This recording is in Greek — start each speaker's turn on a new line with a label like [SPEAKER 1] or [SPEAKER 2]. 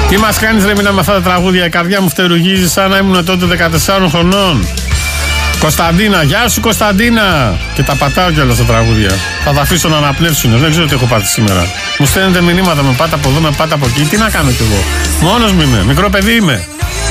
[SPEAKER 1] Τι μας κάνεις ρε μήνα με αυτά τα τραγούδια? Η καρδιά μου φτερουγίζει σαν να ήμουν τότε 14 χρονών. Κωνσταντίνα, γεια σου Κωνσταντίνα. Και τα πατάω κιόλας τα τραγούδια. Θα τα αφήσω να αναπνεύσουν. Δεν ξέρω τι έχω πάθει σήμερα. Μου στέλνετε μηνύματα, με πάτε από εδώ, με πάτε από εκεί. Τι να κάνω κι εγώ? Μόνος μου είμαι, μικρό παιδί είμαι.